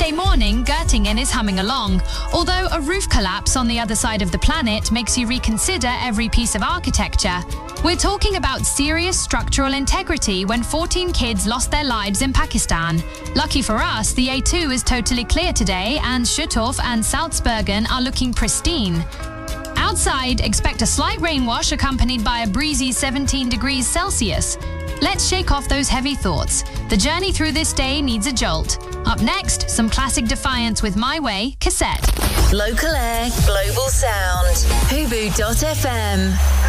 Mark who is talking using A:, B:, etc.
A: Monday morning, Göttingen is humming along, although a roof collapse on the other side of the planet makes you reconsider every piece of architecture. We're talking about serious structural integrity when 14 kids lost their lives in Pakistan. Lucky for us, the A2 is totally clear today, and Schutthof and Salzbergen are looking pristine. Outside, expect a slight rain wash accompanied by a breezy 17 degrees Celsius. Let's shake off those heavy thoughts. The journey through this day needs a jolt. Up next, some classic Defiance with My Way, cassette.
B: Local air, global sound. Hubu.fm.